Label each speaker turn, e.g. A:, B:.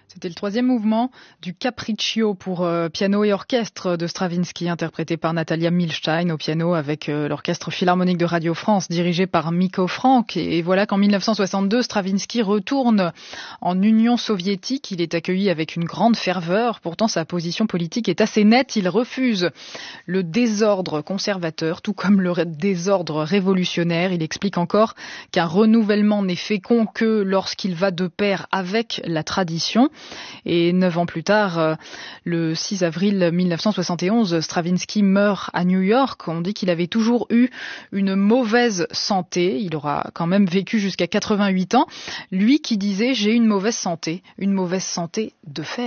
A: C'était le troisième mouvement du Capriccio pour piano et orchestre de Stravinsky, interprété par Natalia Milstein au piano avec l'Orchestre Philharmonique de Radio France, dirigé par Miko Frank. Et voilà qu'en 1962, Stravinsky retourne en Union soviétique. Il est accueilli avec une grande ferveur. Pourtant, sa position politique est assez nette. Il refuse le désordre conservateur, tout comme le désordre révolutionnaire. Il explique encore qu'un renouvellement n'est fécond que lorsqu'il va de pair avec la tradition. Et 9 ans plus tard, le 6 avril 1971, Stravinsky meurt à New York. On dit qu'il avait toujours eu une mauvaise santé. Il aura quand même vécu jusqu'à 88 ans. Lui qui disait « j'ai une mauvaise santé de fer ».